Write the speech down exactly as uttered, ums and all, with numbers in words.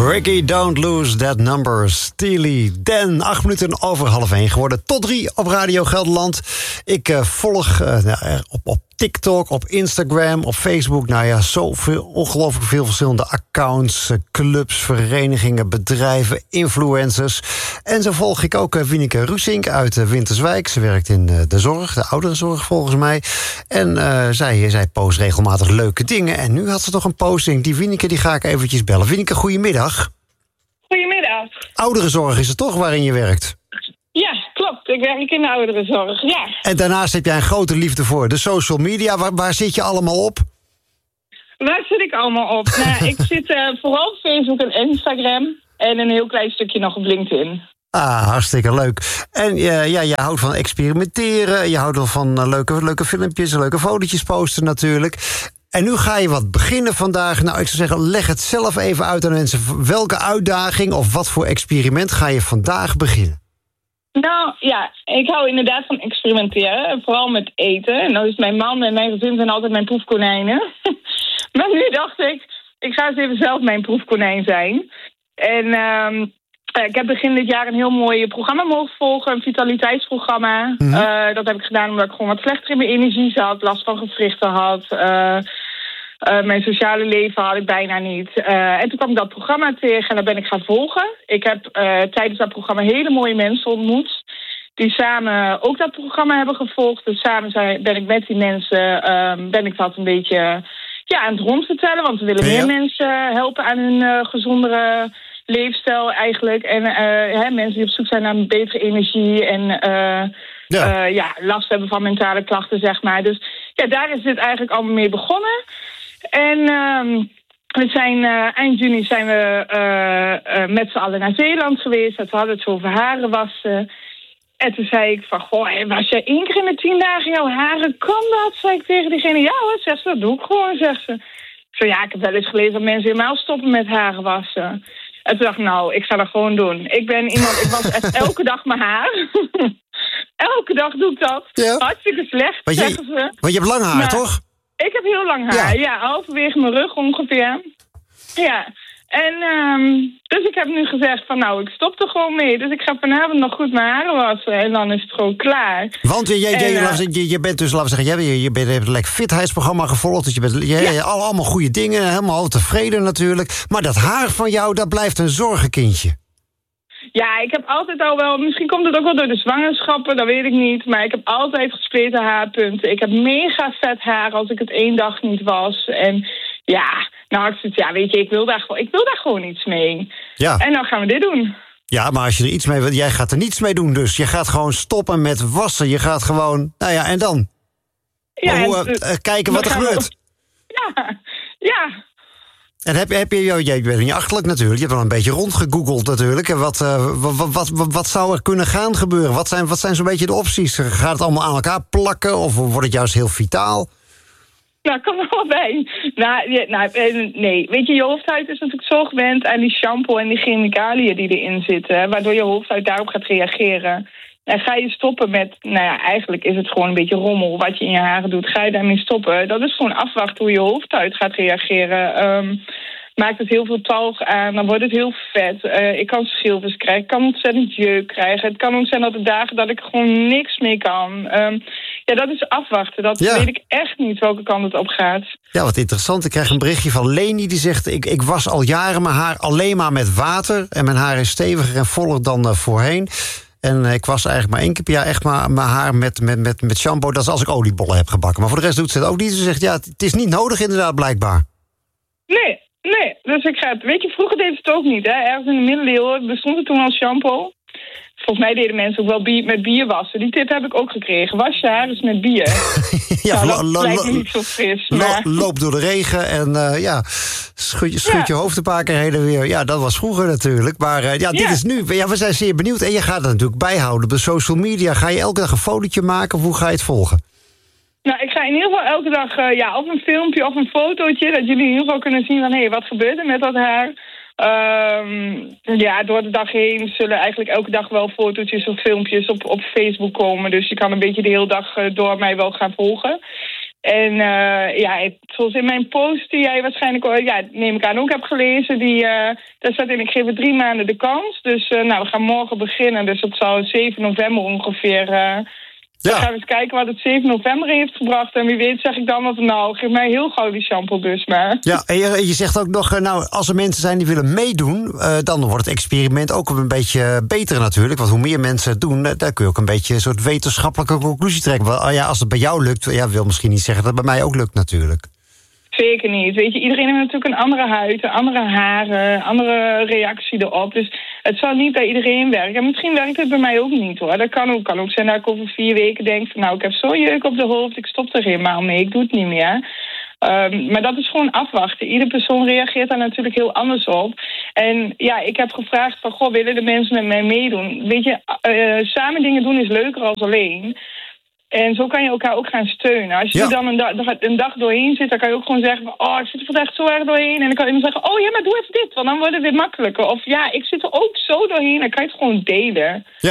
Ricky, don't lose that number. Steely Dan, acht minuten over half één geworden. Tot drie op Radio Gelderland. Ik uh, volg uh, op, op TikTok, op Instagram, op Facebook. Nou ja, zoveel, ongelooflijk veel verschillende accounts, uh, clubs, verenigingen, bedrijven, influencers. En zo volg ik ook uh, Wieneke Roesink uit uh, Winterswijk. Ze werkt in uh, de zorg, de ouderenzorg volgens mij. En uh, zij, zij post regelmatig leuke dingen. En nu had ze toch een posting. Die Wieneke, die ga ik eventjes bellen. Wieneke, goedemiddag. Goedemiddag. Ouderenzorg is het toch waarin je werkt? Ja, klopt. Ik werk in de ouderenzorg, ja. En daarnaast heb jij een grote liefde voor de social media. Waar, waar zit je allemaal op? Waar zit ik allemaal op? nou, ik zit uh, vooral op Facebook en Instagram. En een heel klein stukje nog op LinkedIn. Ah, hartstikke leuk. En uh, ja, je houdt van experimenteren. Je houdt wel van uh, leuke, leuke filmpjes, leuke fotootjes posten natuurlijk. En nu ga je wat beginnen vandaag. Nou, ik zou zeggen, leg het zelf even uit aan mensen. Welke uitdaging of wat voor experiment ga je vandaag beginnen? Nou, ja, ik hou inderdaad van experimenteren. Vooral met eten. En dan is mijn man en mijn gezin zijn altijd mijn proefkonijnen. Maar nu dacht ik, ik ga eens even zelf mijn proefkonijn zijn. En uh, ik heb begin dit jaar een heel mooi programma mogen volgen. Een vitaliteitsprogramma. Mm-hmm. Uh, dat heb ik gedaan omdat ik gewoon wat slechter in mijn energie zat. Last van gewrichten had. Uh, Uh, mijn sociale leven had ik bijna niet. Uh, en toen kwam ik dat programma tegen en daar ben ik gaan volgen. Ik heb uh, tijdens dat programma hele mooie mensen ontmoet. Die samen ook dat programma hebben gevolgd. Dus samen zijn, ben ik met die mensen uh, ben ik dat een beetje ja, aan het rondvertellen. Want we willen ja. meer mensen helpen aan hun uh, gezondere leefstijl eigenlijk. En uh, hè, mensen die op zoek zijn naar een betere energie en uh, ja. Uh, ja, last hebben van mentale klachten, zeg maar. Dus ja, daar is dit eigenlijk allemaal mee begonnen. En uh, we zijn, uh, eind juni zijn we uh, uh, met z'n allen naar Zeeland geweest. We hadden het over haren wassen. En toen zei ik van, goh, was jij één keer in de tien dagen jouw haren? Kan dat? Zei ik tegen diegene. Ja hoor, zegt ze, dat doe ik gewoon, zegt ze. Ik zei, ja, ik heb wel eens gelezen dat mensen helemaal stoppen met haren wassen. En toen dacht ik, nou, ik ga dat gewoon doen. Ik ben iemand, ik was echt elke dag mijn haar. Elke dag doe ik dat. Ja. Hartstikke slecht, want je, zeggen ze. Want je hebt lang haar, maar, toch? Ik heb heel lang haar, ja. ja halverwege mijn rug ongeveer. Ja, en um, dus ik heb nu gezegd van nou, ik stop er gewoon mee. Dus ik ga vanavond nog goed mijn haren wassen en dan is het gewoon klaar. Want je, je, en, je, uh, je, je bent dus, laten we zeggen, je, je, bent, je hebt een lekker fitheidsprogramma gevolgd. Dus je bent je, ja. je, allemaal goede dingen, helemaal tevreden natuurlijk. Maar dat haar van jou, dat blijft een zorgenkindje. Ja, ik heb altijd al wel, misschien komt het ook wel door de zwangerschappen, dat weet ik niet. Maar ik heb altijd gespleten haarpunten. Ik heb mega vet haar als ik het één dag niet was. En ja, nou, ik zit, ja, weet je, ik wil, daar, ik wil daar gewoon iets mee. Ja. En dan gaan we dit doen. Ja, maar als je er iets mee wil, jij gaat er niets mee doen dus. Je gaat gewoon stoppen met wassen. Je gaat gewoon, nou ja, en dan? Ja, Hoe, en, uh, kijken wat er gebeurt. Ja, ja. En heb, heb je, jij bent niet achterlijk natuurlijk, je hebt wel een beetje rondgegoogeld natuurlijk. Wat, uh, wat, wat, wat, wat zou er kunnen gaan gebeuren? Wat zijn, wat zijn zo'n beetje de opties? Gaat het allemaal aan elkaar plakken of wordt het juist heel vitaal? Nou, kom er wel bij. Nou, ja, nou, nee, weet je, je hoofdhuid is natuurlijk zo gewend aan die shampoo en die chemicaliën die erin zitten, waardoor je hoofdhuid daarop gaat reageren. En ga je stoppen met, nou ja, eigenlijk is het gewoon een beetje rommel wat je in je haren doet. Ga je daarmee stoppen? Dat is gewoon afwachten hoe je hoofdhuid gaat reageren. Um, maakt het heel veel talg aan, dan wordt het heel vet. Uh, ik kan schilfers krijgen, ik kan ontzettend jeuk krijgen. Het kan ook zijn dat de dagen dat ik gewoon niks mee kan. Um, ja, dat is afwachten. Dat ja. weet ik echt niet welke kant het op gaat. Ja, wat interessant. Ik krijg een berichtje van Leni die zegt, ik, ik was al jaren mijn haar alleen maar met water. En mijn haar is steviger en voller dan uh, voorheen. En ik was eigenlijk maar één keer per jaar echt maar mijn haar met, met, met, met shampoo. Dat is als ik oliebollen heb gebakken. Maar voor de rest doet ze het ook niet. Ze zegt, ja, het is niet nodig inderdaad, blijkbaar. Nee, nee. Dus ik ga het... Weet je, vroeger deed het ook niet, hè. Ergens in de middeleeuwen bestond het toen al shampoo. Volgens mij deden mensen ook wel bier, met bier wassen. Die tip heb ik ook gekregen. Was je haar eens met bier. ja, nou, dat lo, lijkt lo, me niet zo fris. Lo, maar... Loop door de regen en uh, ja, schud, schud ja. je hoofd een paar keer heen en weer. Ja, dat was vroeger natuurlijk. Maar uh, ja, dit ja. is nu. Ja, we zijn zeer benieuwd. En je gaat het natuurlijk bijhouden op de social media. Ga je elke dag een fotootje maken of hoe ga je het volgen? Nou, ik ga in ieder geval elke dag uh, ja, of een filmpje of een fotootje, dat jullie in ieder geval kunnen zien van hé, hey, wat gebeurt er met dat haar? Um, ja, door de dag heen zullen eigenlijk elke dag wel fotootjes of filmpjes op, op Facebook komen. Dus je kan een beetje de hele dag uh, door mij wel gaan volgen. En uh, ja, zoals in mijn post die jij waarschijnlijk, ja, neem ik aan, ook hebt gelezen, die, uh, daar staat in, ik geef het drie maanden de kans. Dus uh, nou, we gaan morgen beginnen, dus dat zal zeven november ongeveer. Uh, Ja. Dan gaan we eens kijken wat het zeven november heeft gebracht. En wie weet zeg ik dan wat, nou, geef mij heel gauw die shampoobus maar. Ja, en je, je zegt ook nog, nou, als er mensen zijn die willen meedoen, uh, dan wordt het experiment ook een beetje beter natuurlijk. Want hoe meer mensen het doen, daar kun je ook een beetje een soort wetenschappelijke conclusie trekken. Want, ja, als het bij jou lukt, ja, wil misschien niet zeggen dat het bij mij ook lukt natuurlijk. Zeker niet. Weet je, iedereen heeft natuurlijk een andere huid, een andere haren, een andere reactie erop. Dus het zal niet bij iedereen werken. En misschien werkt het bij mij ook niet, hoor. Dat kan ook, kan ook zijn dat ik over vier weken denk van, nou, ik heb zo'n jeuk op de hoofd, ik stop er helemaal mee, ik doe het niet meer. Um, maar dat is gewoon afwachten. Iedere persoon reageert daar natuurlijk heel anders op. En ja, ik heb gevraagd van, goh, willen de mensen met mij meedoen? Weet je, uh, samen dingen doen is leuker als alleen. En zo kan je elkaar ook gaan steunen. Als je Ja. er dan een, da- een dag doorheen zit, dan kan je ook gewoon zeggen van, oh, ik zit er echt zo erg doorheen. En dan kan je dan zeggen, oh ja, maar doe even dit, want dan wordt het weer makkelijker. Of ja, ik zit er ook zo doorheen, dan kan je het gewoon delen. Ja.